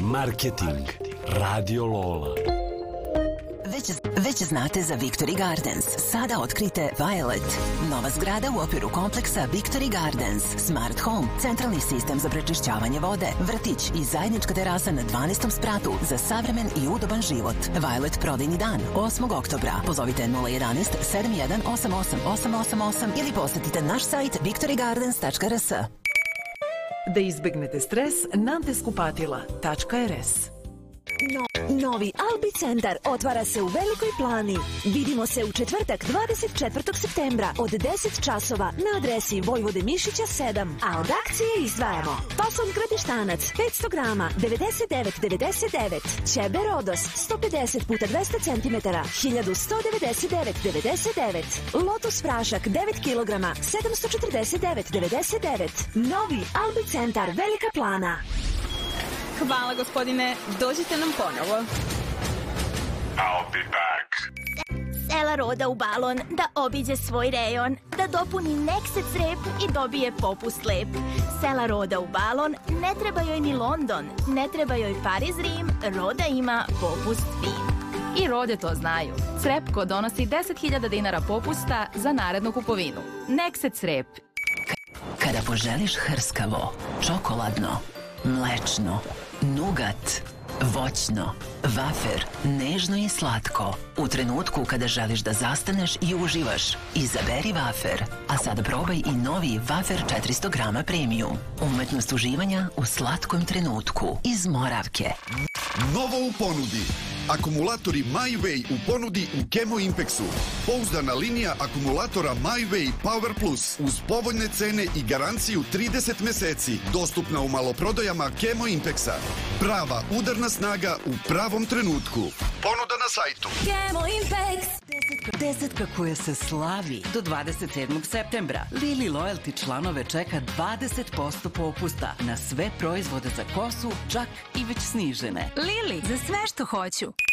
Marketing. Radio Lola. Već znate za Victory Gardens. Sada otkrite Violet. Nova zgrada u okviru kompleksa Victory Gardens. Smart Home, centralni sistem za prečišćavanje vode, vrtić i zajednička terasa na 12. spratu za savremen i udoban život. Violet prodajni dan 8. oktobra. Pozovite 011 7188 888 ili posetite naš sajt victorygardens.rs. Da izbegnete stres, Nantes kupatila.rs. Novi Albi centar otvara se u Velikoj Plani. Vidimo se u četvrtak 24. septembra od 10 časova na adresi Vojvode Mišića 7. A od akcije izdvajamo pasulj gradištanac 500 grama 99,99. Ćebe Rodos 150 x 200 cm 1199,99. Lotus prašak 9 kg 749,99. Novi Albi centar Velika Plana. Hvala, gospodine. Dođite nam ponovo. I'll be back. Sela Roda u balon da obiđe svoj rejon, da dopuni Neksec rep i dobije popust lep. Sela Roda u balon, ne treba joj ni London, ne treba joj Pariz, Rim, Roda ima popust fin. I Rode to znaju. Crepko donosi 10.000 dinara popusta za narednu kupovinu. Neksec rep. Kada poželiš hrskavo, čokoladno, mlečno, nugat, voćno, vafer, nežno i slatko. U trenutku kada želiš da zastaneš i uživaš, izaberi vafer. A sada probaj i novi Vafer 400 grama premium. Umetnost uživanja u slatkom trenutku. Iz Moravke. Novo u ponudi. Akumulatori MyWay u ponudi u Chemo Impexu. Pouzdana linija akumulatora MyWay Power Plus uz povoljne cene i garanciju 30 meseci. Dostupna u maloprodajama Chemo Impexa. Prava udarna snaga u pravom trenutku. Ponuda na sajtu. Chemo Impex. Desetka koja se slavi do 27. septembra. Lili Loyalty članove čeka 20% popusta na sve proizvode za kosu, čak i već snižene. Lili, za sve što hoću.